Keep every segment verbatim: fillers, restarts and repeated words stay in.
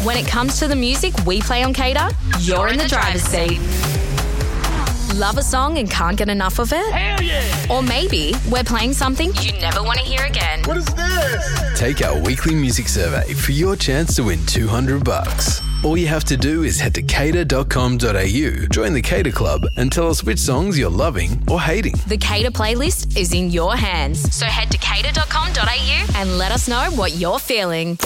When it comes to the music we play on Cater, you're in the driver's seat. Love a song and can't get enough of it? Hell yeah! Or maybe we're playing something you never want to hear again. What is this? Take our weekly music survey for your chance to win two hundred bucks. All you have to do is head to cater dot com dot a u, join the Cater Club, and tell us which songs you're loving or hating. The Cater playlist is in your hands, so head to cater dot com dot a u and let us know what you're feeling.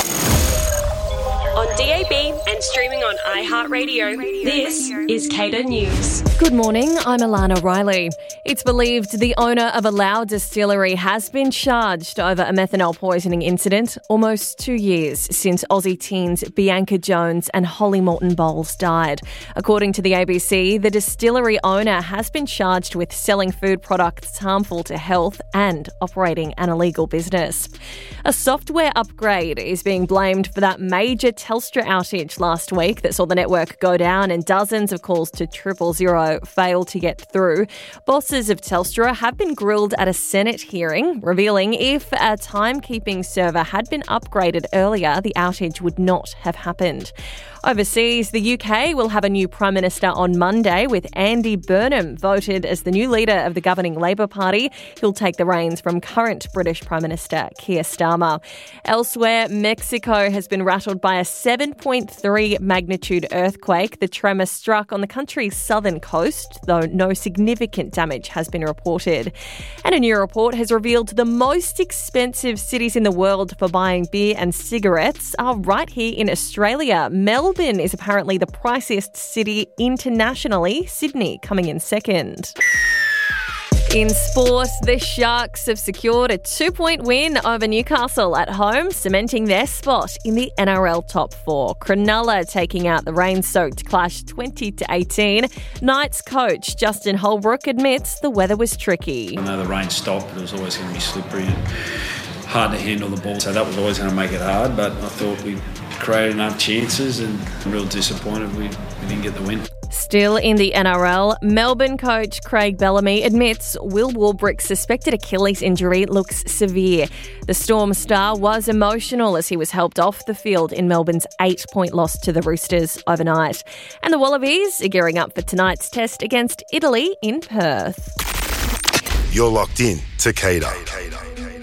On D A B and streaming on iHeartRadio, this is Cater News. Good morning, I'm Alana Riley. It's believed the owner of a Lau distillery has been charged over a methanol poisoning incident almost two years since Aussie teens Bianca Jones and Holly Morton Bowles died. According to the A B C, the distillery owner has been charged with selling food products harmful to health and operating an illegal business. A software upgrade is being blamed for that major Telstra outage last week that saw the network go down and dozens of calls to triple zero failed to get through. Bosses of Telstra have been grilled at a Senate hearing, revealing if a timekeeping server had been upgraded earlier, the outage would not have happened. Overseas, the U K will have a new Prime Minister on Monday, with Andy Burnham voted as the new leader of the governing Labour Party. He'll take the reins from current British Prime Minister Keir Starmer. Elsewhere, Mexico has been rattled by a seven point three magnitude earthquake. The tremor struck on the country's southern coast, though no significant damage has been reported. And a new report has revealed the most expensive cities in the world for buying beer and cigarettes are right here in Australia. Melbourne Melbourne is apparently the priciest city internationally, Sydney coming in second. In sport, the Sharks have secured a two-point win over Newcastle at home, cementing their spot in the N R L top four. Cronulla taking out the rain-soaked Clash twenty to eighteen. Knights coach Justin Holbrook admits the weather was tricky. I know the rain stopped, but it was always going to be slippery and hard to handle the ball, so that was always going to make it hard, but I thought we created enough chances and I'm real disappointed we, we didn't get the win. Still in the N R L, Melbourne coach Craig Bellamy admits Will Warbrick's suspected Achilles injury looks severe. The Storm star was emotional as he was helped off the field in Melbourne's eight-point loss to the Roosters overnight. And the Wallabies are gearing up for tonight's test against Italy in Perth. You're locked in to Cater.